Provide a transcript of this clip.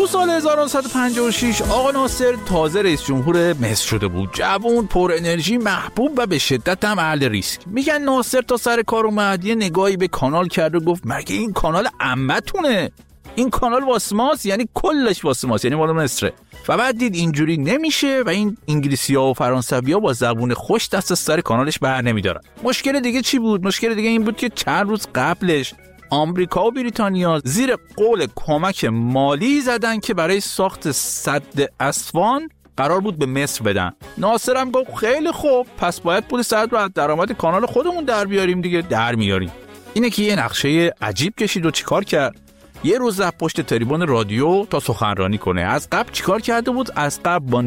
تو سال 1956 آقا ناصر تازه رئیس جمهور مصر شده بود. جوان، پر انرژی، محبوب و به شدت هم اهل ریسک. میگن ناصر تا سر کار اومد یه نگاهی به کانال کرد و گفت مگه این کانال عمتونه؟ این کانال واسه ماست، یعنی کلش واسه ماست، یعنی مال مصره. و بعد دید اینجوری نمیشه و این انگلیسی‌ها و فرانسوی‌ها با زبون خوش دست از سر کانالش بر نمیدارن. مشکل دیگه چی بود؟ مشکل دیگه این بود که چند روز قبلش آمریکا و بریتانیا زیر قول کمک مالی زدن که برای ساخت سد اسوان قرار بود به مصر بدن. ناصر هم گفت خیلی خوب، پس باید پول سد رو از درآمد کانال خودمون در بیاریم دیگه. در میاریم. اینه که یه نقشه عجیب کشید و چیکار کرد؟ یه روز رفت پشت تریبون رادیو تا سخنرانی کنه. از قبل چیکار کرده بود؟ از قبل با